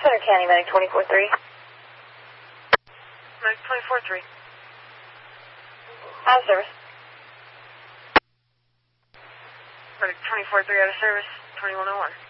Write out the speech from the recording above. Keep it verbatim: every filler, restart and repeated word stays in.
Center County, Medic twenty-four three. Medic twenty-four three. Out of service. Medic twenty-four three out of service, twenty-one oh one.